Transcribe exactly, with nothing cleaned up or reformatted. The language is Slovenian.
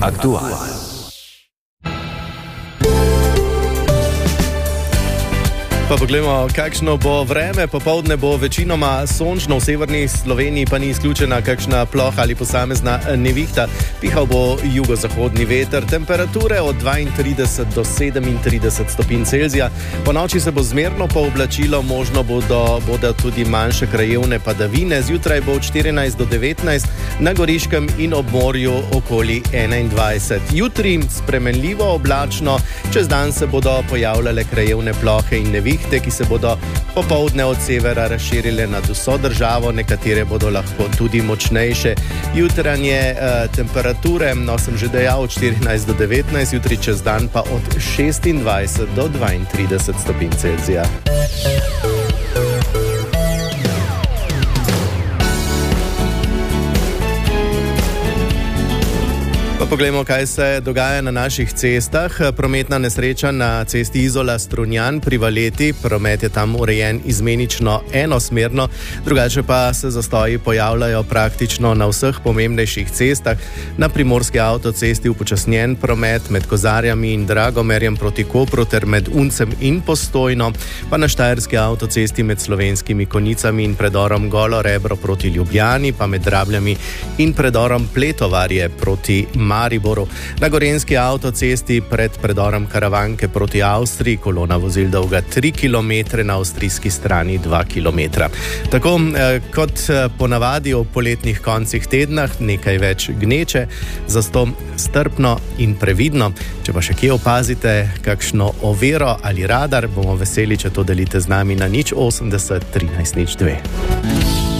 Aktual. Pa pogledamo, kakšno bo vreme. Popoldne bo večinoma sončno, v severni Sloveniji pa ni izključena kakšna ploha ali posamezna nevihta. Pihal bo jugozahodni veter, temperature od dvaintrideset do sedemintrideset stopinj Celzija. Po noči se bo zmerno pooblačilo, možno bodo, bodo tudi manjše krajevne padavine. Zjutraj bo od štirinajst do devetnajst, na Goriškem in ob morju okoli enaindvajset. Jutri spremenljivo oblačno, čez dan se bodo pojavljale krajevne plohe in nevihte, ki se bodo popoldne od severa razširile nad vso državo, nekatere bodo lahko tudi močnejše. Jutranje eh, temperature, no sem že dejal, od štirinajst do devetnajst, jutri čez dan pa od šestindvajset do dvaintrideset stopinj Celzija. Poglejmo, kaj se dogaja na naših cestah. Prometna nesreča na cesti Izola-Strunjan pri Valeti. Promet je tam urejen izmenično enosmerno, drugače pa se zastoji pojavljajo praktično na vseh pomembnejših cestah. Na primorski avtocesti upočasnjen promet med Kozarjami in Dragomerjem proti Kopru ter med Uncem in Postojno, pa na štajerski avtocesti med Slovenskimi Konjicami in predorom Golo Rebro proti Ljubljani, pa med Rabljami in predorom Pletovarje proti Mariboru. Na gorenjski avtocesti pred predorom Karavanke proti Avstriji kolona vozil dolga tri kilometre, na avstrijski strani dva kilometra. Tako eh, kot ponavadi ob poletnih koncih tedna, nekaj več gneče, zato strpno in previdno. Če pa še kje opazite kakšno oviro ali radar, bomo veseli, če to delite z nami na nič osemdeset trinajst nič dve.